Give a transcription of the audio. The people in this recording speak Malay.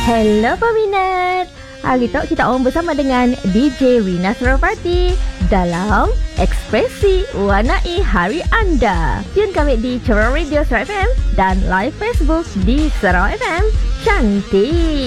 Hello peminat. Hari tu kita orang bersama dengan DJ Rina Suropati dalam Ekspresi Warnai Hari Anda. Tune kami di Ceria Radio Sarawak FM dan live Facebook di Sarawak FM. Cantik.